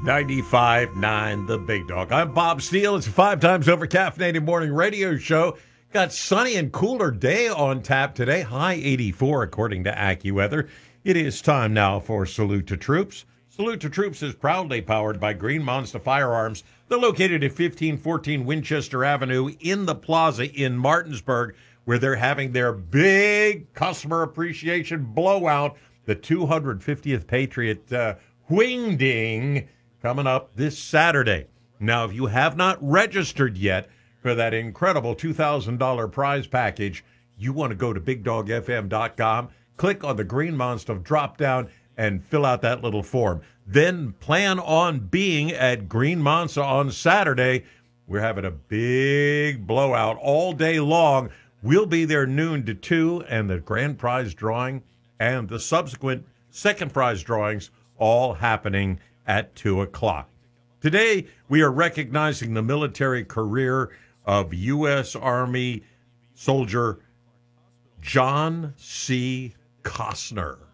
95.9 The Big Dog. I'm Bob Steele. It's a 5 times over caffeinated morning radio show. Got sunny and cooler day on tap today. High 84 according to AccuWeather. It is time now for Salute to Troops. Salute to Troops is proudly powered by Green Monster Firearms. They're located at 1514 Winchester Avenue in the plaza in Martinsburg, where they're having their big customer appreciation blowout, the 250th Patriot Wingding, coming up this Saturday. Now, if you have not registered yet for that incredible $2,000 prize package, you want to go to BigDogFM.com, click on the Green Monster drop-down, and fill out that little form. Then plan on being at Green Monster on Saturday. We're having a big blowout all day long. We'll be there noon to 2, and the grand prize drawing and the subsequent second prize drawings all happening at 2 o'clock. Today, we are recognizing the military career of U.S. Army soldier John C. Costner.